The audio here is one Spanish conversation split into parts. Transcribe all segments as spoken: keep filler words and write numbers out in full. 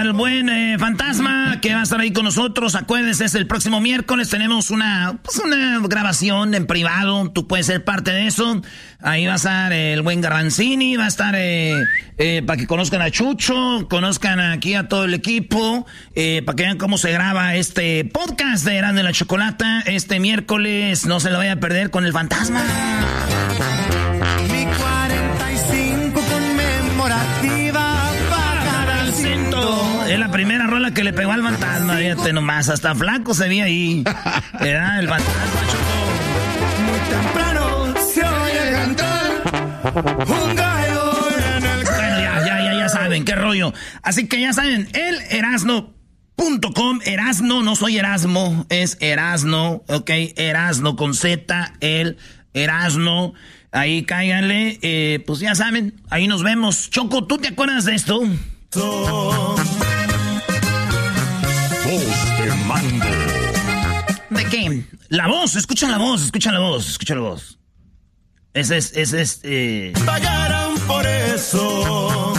El buen eh, Fantasma que va a estar ahí con nosotros. Acuérdense, es el próximo miércoles. Tenemos una, pues una grabación en privado. Tú puedes ser parte de eso. Ahí va a estar el buen Garbanzini. Va a estar eh, eh, para que conozcan a Chucho, conozcan aquí a todo el equipo, eh, para que vean cómo se graba este podcast de Erasmo y la Chocolata. Este miércoles no se lo vaya a perder con el Fantasma. Mi cuarenta y cinco conmemorativa. Es la primera rola que le pegó al Fantasma, fíjate nomás, hasta flaco se veía ahí. Era el Fantasma, Choco. Muy temprano se oye cantar un gallo en el... Bueno, ya, ya, ya, ya saben, qué rollo. Así que ya saben, el Erasno punto com, Erasno, no soy Erasmo, es Erasno, ok, Erasno con Z, el Erasno. Ahí cáiganle, eh, pues ya saben, ahí nos vemos. Choco, ¿tú te acuerdas de esto? Voz de mando. ¿De qué? La voz, escucha la voz, escucha la voz, escucha la voz. Ese es, ese es, eh... Pagaron por eso.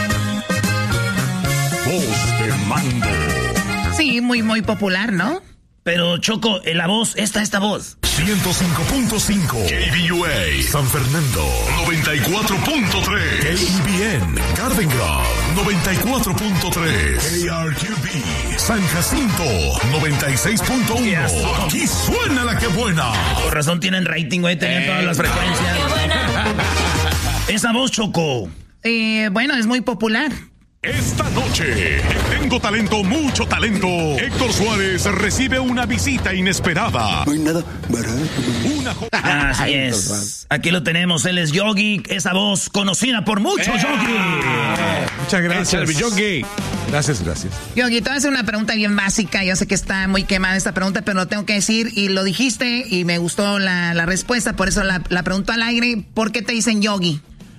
Voz de mando. Sí, muy, muy popular, ¿no? Pero, Choco, eh, la voz, esta, esta voz. ciento cinco punto cinco K B U A San Fernando, noventa y cuatro punto tres K E B N Garden Grove, noventa y cuatro punto tres K R Q B San Jacinto, noventa y seis punto uno. Aquí suena la que buena. Por razón tienen rating, güey, tenían eh, todas las frecuencias. Esa voz, Choco. Eh, bueno, es muy popular. Esta noche, en Tengo Talento, Mucho Talento, Héctor Suárez recibe una visita inesperada. No hay nada barato. Una jo- Así es. Aquí lo tenemos, él es Yogi, esa voz conocida por mucho, eh, Yogi. Muchas gracias, Yogi. Gracias, gracias. Yogi, te voy a hacer una pregunta bien básica. Yo sé que está muy quemada esta pregunta, pero lo tengo que decir. Y lo dijiste y me gustó la, la respuesta, por eso la, la pregunto al aire. ¿Por qué te dicen Yogi?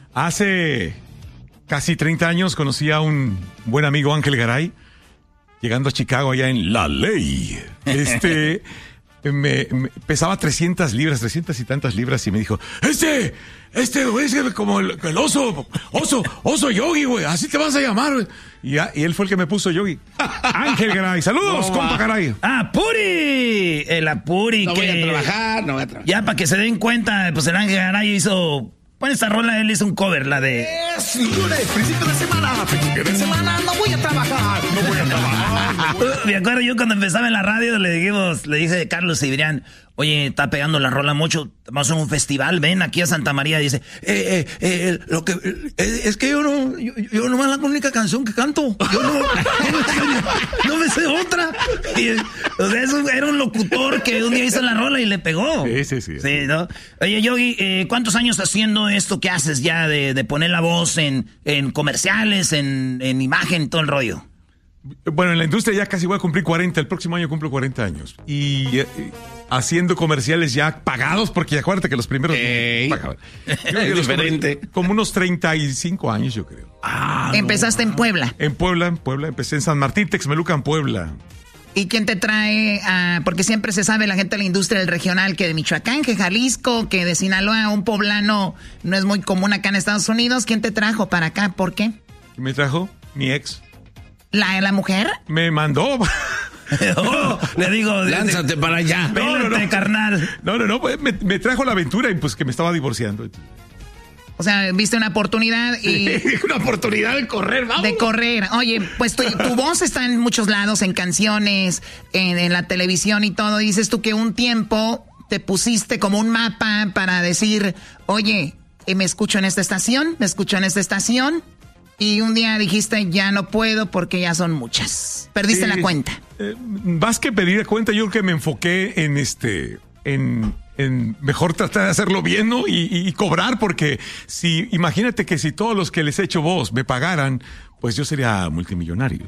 Hace casi treinta años conocí a un buen amigo, Ángel Garay, llegando a Chicago allá en La Ley. Este, me, me pesaba trescientas libras, trescientas y tantas libras y me dijo, este, este, güey, es como el, el oso, oso, oso Yogi, güey, así te vas a llamar, güey. Y, ya, y él fue el que me puso Yogi. Ángel Garay, saludos, no, compa Garay. Ah, Puri, el Apuri. No que voy a trabajar, no voy a trabajar. Ya para que se den cuenta, pues el Ángel Garay hizo... Bueno, esta rola él hizo un cover, la de... Es lunes, principio de semana, principio de semana, no voy a trabajar, no voy a trabajar. Voy a... Me acuerdo yo cuando empezaba en la radio, le dijimos, le dije a Carlos Cibrián, oye, está pegando la rola mucho, vamos a un festival, ven aquí a Santa María, dice, eh, eh, eh, lo que, eh, es que yo no, yo, yo no es la única canción que canto, yo no, no, me, sé, no me sé otra. Y, o sea, eso era un locutor que un día hizo la rola y le pegó. Sí, sí, sí. Sí, ¿no? Oye, Yogi, eh, ¿cuántos años haciendo esto que haces ya de, de poner la voz en, en comerciales, en, en imagen, todo el rollo? Bueno, en la industria ya casi voy a cumplir cuarenta, el próximo año cumplo cuarenta años. Y eh, haciendo comerciales ya pagados, porque acuérdate que los primeros Ey, no pagaban. Es diferente. Como unos treinta y cinco años, yo creo. Ah, ¿empezaste no. en Puebla? En Puebla, en Puebla. Empecé en San Martín, Texmelucan, Puebla. ¿Y quién te trae? Uh, porque siempre se sabe la gente de la industria del regional que de Michoacán, que Jalisco, que de Sinaloa, un poblano no es muy común acá en Estados Unidos. ¿Quién te trajo para acá? ¿Por qué? Me trajo mi ex. ¿La, la mujer? Me mandó. oh, le digo, lánzate para allá. No, no, no. carnal. No, no, no. Me, me trajo la aventura y pues que me estaba divorciando. O sea, viste una oportunidad y... Sí, una oportunidad de correr, vamos. De correr. Oye, pues tu, tu voz está en muchos lados, en canciones, en, en la televisión y todo. Dices tú que un tiempo te pusiste como un mapa para decir, oye, me escucho en esta estación, me escucho en esta estación. Y un día dijiste, ya no puedo porque ya son muchas. Perdiste sí, la cuenta. Eh, más que pedir cuenta, yo creo que me enfoqué en este... en... en mejor tratar de hacerlo bien, ¿no? Y, y, y cobrar, porque si, imagínate que si todos los que les he hecho voz me pagaran, pues yo sería multimillonario.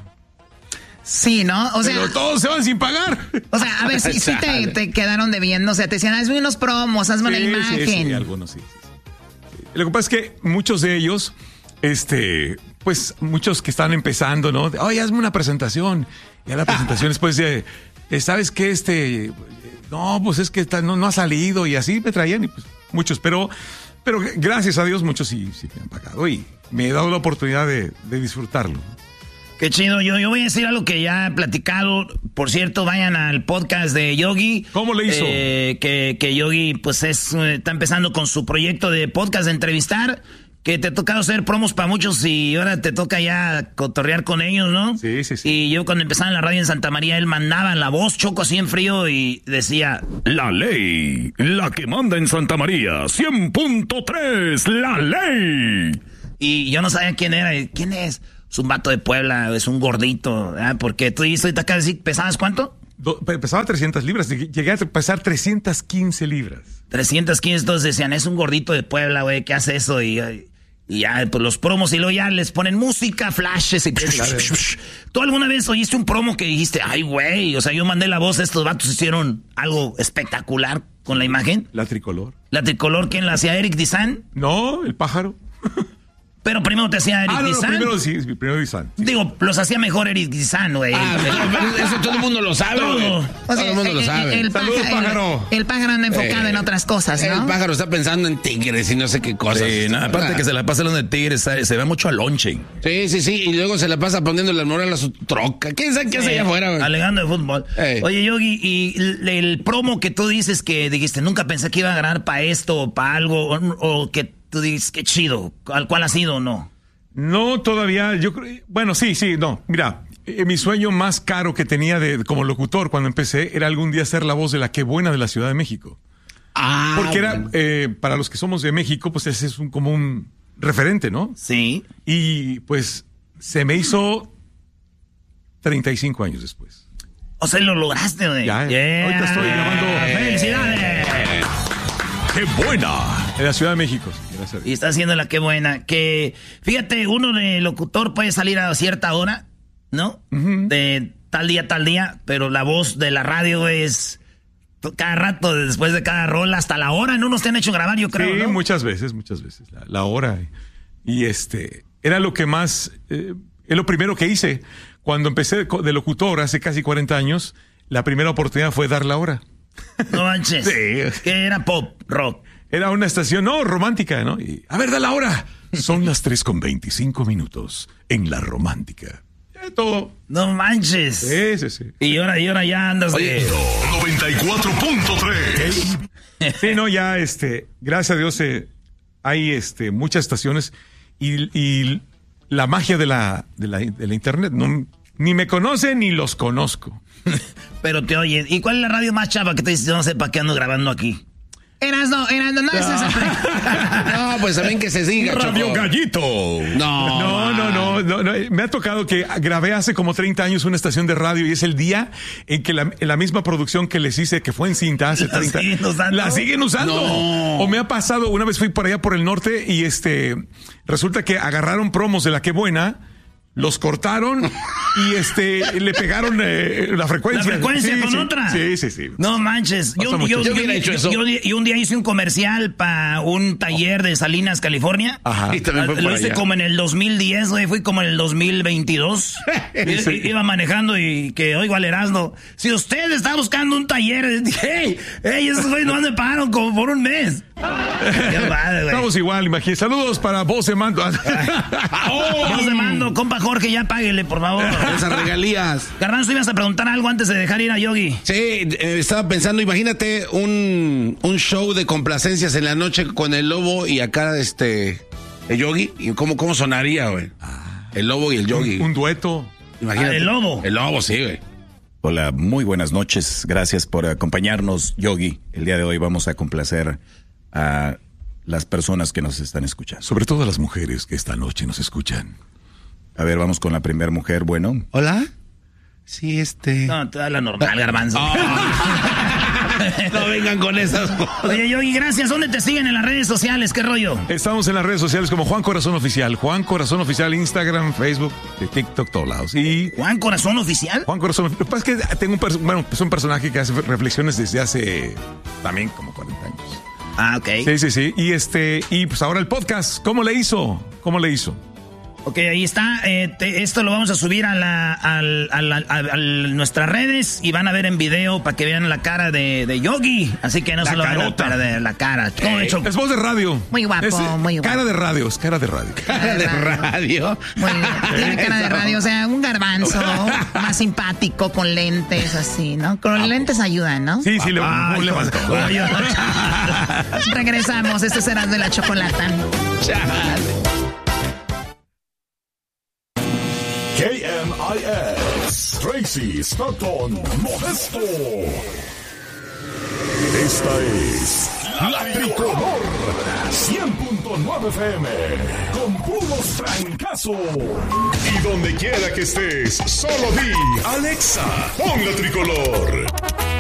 Sí, ¿no? O sea, pero todos se van sin pagar. O sea, a ver, si sí, sí te, te quedaron debiendo, o sea, te decían, hazme unos promos, hazme sí, una imagen. Sí, sí, algunos sí, sí, sí. Lo que pasa es que muchos de ellos, este, pues, muchos que están empezando, ¿no? Oye, hazme una presentación. Y a la presentación después de, ¿sabes qué? Este... No, pues es que está, no, no ha salido y así me traían y pues muchos, pero, pero gracias a Dios muchos sí, sí me han pagado y me he dado la oportunidad de, de disfrutarlo. Qué chido. Yo, yo voy a decir algo que ya he platicado. Por cierto, vayan al podcast de Yogi. ¿Cómo le hizo? Eh, que, que Yogi, pues, es, está empezando con su proyecto de podcast de entrevistar. Que te ha tocado hacer promos para muchos y ahora te toca ya cotorrear con ellos, ¿no? Sí, sí, sí. Y yo cuando empezaba en la radio en Santa María, él mandaba la voz, Choco, así en frío y decía... La ley, la que manda en Santa María, cien punto tres, la ley. Y yo no sabía quién era. ¿Quién es? Es un vato de Puebla, es un gordito. ¿Eh? Porque tú dices ahorita acá decir, ¿pesabas cuánto? Do, pesaba trescientas libras, llegué a pesar trescientas quince libras. trescientas quince, entonces decían, es un gordito de Puebla, güey, ¿qué hace eso? Y... Y ya, pues los promos y luego ya les ponen música, flashes y... ¿Tú alguna vez oíste un promo que dijiste, ay, güey? O sea, yo mandé la voz, estos vatos hicieron algo espectacular con la imagen. La tricolor. ¿La tricolor quién la hacía? ¿Eric Dizan? No, el pájaro. Pero primero te hacía Eric ah, no, Dizan. No, primero sí, primero Dizan. Sí. Digo, los hacía mejor Eric Dizan, güey. Ah, pero eso todo el mundo lo sabe. Todo. O sea, todo el mundo lo sabe. El, el, Saludos, pájaro, pájaro. El, el pájaro anda enfocado eh, en otras cosas, ¿no? El pájaro está pensando en tigres y no sé qué cosas. Sí, no, aparte que se la pasa hablando de tigres, se ve mucho a lonche. Sí, sí, sí, y luego se la pasa poniéndole el moral a su troca. ¿Quién sabe qué hace allá afuera, güey? Alegando de fútbol. Hey. Oye, Yogi, y el, el promo que tú dices que dijiste, nunca pensé que iba a ganar para esto o para algo, o, o que tú dices, qué chido, ¿al cual ha sido o no? No, todavía, yo creo, bueno, sí, sí, no, mira, eh, mi sueño más caro que tenía de, como locutor cuando empecé era algún día ser la voz de la Qué Buena de la Ciudad de México. Ah, Porque era, bueno. eh, para los que somos de México, pues ese es un, como un referente, ¿no? Sí. Y pues se me hizo treinta y cinco años después. O sea, lo lograste, güey. Ya, Yeah. ahorita estoy grabando. ¡Felicidades! ¡Qué buena! En la Ciudad de México. Gracias a Dios. Y está haciendo la Qué Buena. Que, fíjate, uno de locutor puede salir a cierta hora, ¿no? Uh-huh. De tal día, tal día, pero la voz de la radio es cada rato, después de cada rola, hasta la hora, ¿no? Nos te han hecho grabar, yo creo, Sí, ¿no? muchas veces, muchas veces. La, la hora. Y este, era lo que más, eh, es lo primero que hice. Cuando empecé de locutor hace casi cuarenta años, la primera oportunidad fue dar la hora. No manches. Sí. Que era pop, rock. Era una estación, no, romántica, ¿no? Y, a ver, da la hora. Son las tres con veinticinco minutos en la romántica. Ya todo. No manches. Sí, sí, sí. Y ahora, y ahora ya andas Oye, de... noventa y cuatro punto tres. Sí, no, ya, este, gracias a Dios, eh, hay, este, muchas estaciones y, y la magia de la, de la, de la internet, no, ni me conocen ni los conozco. Pero te oyen. ¿Y cuál es la radio más chava que te dice, no sé para qué ando grabando aquí? Erasno, Erasno, no es esa. No, pues también que se diga, Radio Choco. Gallito. No, No, no, no, no, no. Me ha tocado que grabé hace como treinta años una estación de radio y es el día en que la, en la misma producción que les hice, que fue en cinta hace ¿La treinta siguen usando? la siguen usando. No. O me ha pasado, una vez fui por allá por el norte y este, resulta que agarraron promos de la Qué Buena, los cortaron y este, le pegaron eh, la frecuencia. ¿La frecuencia Sí, con sí. otra? Sí, sí, sí. No manches. Yo, Pasa yo, mucho. yo, Yo hubiera yo- hecho eso. yo- yo un día hice un comercial para un taller de Salinas, California. Ajá. Y también fue Lo por hice allá. como en el dos mil diez, güey. Fui como en el dos mil veintidós. I- Sí. Iba manejando y que oigo al Erasmo. Si usted está buscando un taller, dije, hey, hey, esos güeyes no me pagaron como por un mes. Qué padre, güey. Estamos igual, imagínate. Saludos para Voz de Mando. Vamos de mando, compa Jorge, ya páguele, por favor. Esas regalías. Garbanzo, ibas a preguntar algo antes de dejar ir a Yogi. Sí, eh, estaba pensando, imagínate un, un show de complacencias en la noche con el Lobo y acá este el Yogi. ¿Y cómo, cómo sonaría, güey? El Lobo y el Yogi. un, un dueto. Imagínate. Ah, el Lobo. El Lobo, sí, güey. Hola, muy buenas noches. Gracias por acompañarnos, Yogi. El día de hoy vamos a complacer a las personas que nos están escuchando. Sobre todo a las mujeres que esta noche nos escuchan. A ver, vamos con la primera mujer. Bueno, ¿Hola? Sí, este... No, te da la normal, Garbanzo. No vengan con esas cosas. Oye, Yogi, gracias. ¿Dónde te siguen en las redes sociales? ¿Qué rollo? Estamos en las redes sociales como Juan Corazón Oficial. Juan Corazón Oficial, Instagram, Facebook, TikTok, todos lados. Y ¿Juan Corazón Oficial? Juan Corazón. Lo que pasa es que tengo un, perso- bueno, es un personaje que hace reflexiones desde hace también como cuarenta años. Ah, ok. Sí, sí, sí. Y este, y pues ahora el podcast, ¿cómo le hizo? ¿Cómo le hizo? Ok, ahí está. Eh, te, esto lo vamos a subir a, la, a, a, a, a, a nuestras redes y van a ver en video para que vean la cara de, de Yogi. Así que no la se lo van a carota. perder, la cara. ¿Cómo he hecho? Es voz de radio. Muy guapo, Es, muy guapo. Cara de radio, es cara de radio. Cara de radio. Muy bien. Tiene cara de radio, o sea, un garbanzo más simpático, con lentes así, ¿no? Con los lentes ayudan, ¿no? Sí, sí, le, Ay, le vas a... Regresamos, este será de la chocolata. K M I S, Tracy, Stockton, Modesto. Esta es La Tricolor, cien punto nueve F M, con puros trancazos. Y donde quiera que estés, solo di, Alexa, pon La Tricolor.